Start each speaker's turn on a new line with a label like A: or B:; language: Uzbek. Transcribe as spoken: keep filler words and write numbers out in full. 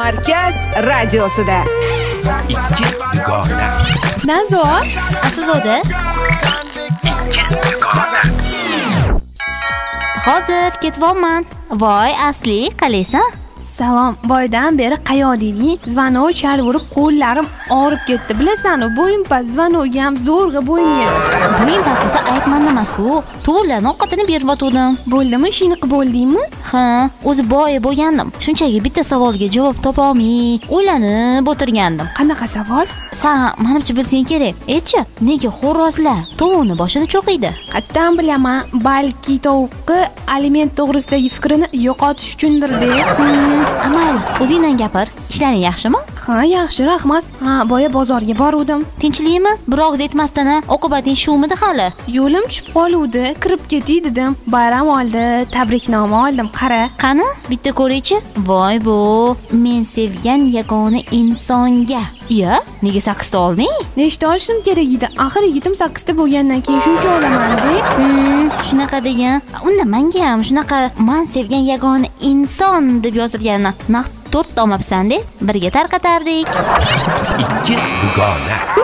A: Markaz radiosida.
B: Ikki dugona.
C: Nazor, Aslzoda.
B: Ikki dugona.
C: Hozir ketyapman. Voy, Asli, qalaysan?
D: Salom, boydan beri qayodingni? Zvonov chalib qo'llarim og'rib ketdi. Bilasan-ku, bo'yim past, zvonovga ham zo'rg'a bo'yim yetdi.
C: Bo'yim past bo'lsa aytmanda emas-ku. To'g'rilarni ovqatini berib o'tdim.
D: Bo'ldimi, ishingni qilib bo'ldingmi?
C: Ha, o'zi boya bo'lgandim. Shunchaki bitta savolga javob topa olmay o'ylanib o'tirgandim.
D: Qanaqa savol?
C: Sen menimcha bilsang kerak. Aytchi, nega xo'rozlar tovuqni boshida cho'qiydi?
D: Qattan bilaman, balki tovuqqa aliment to'g'risidagi fikrini yo'qotish uchundir-de.
C: Hmm, amal, o'zingdan gapir. Ishlaring yaxshimi?
D: Ha, yaxshi, rahmat. Ha, boya bozorga boruvdim.
C: Tinchlikmi? Bir og'iz aytmasdan, oqibating shumidi hali?
D: Yo'lim tushib qoluvdi, kirib ketay dedim. Bayram oldi, tabriknoma oldim. Qara.
C: Qani, bitta ko'raychi. Voy bu, men sevgan yagona insonga. Iya, nega sakkizta olding?
D: Nechta olishim kerak edi? Axir yigitim sakkizta bo'lgandan keyin shuncha olaman-da.
C: Hmm, shunaqa degan. Unda menga ham shunaqa men sevgan yagona inson deb yozilganini naq to'rt tomabsan-da, birga tarqatardik.
B: Ikki dugona.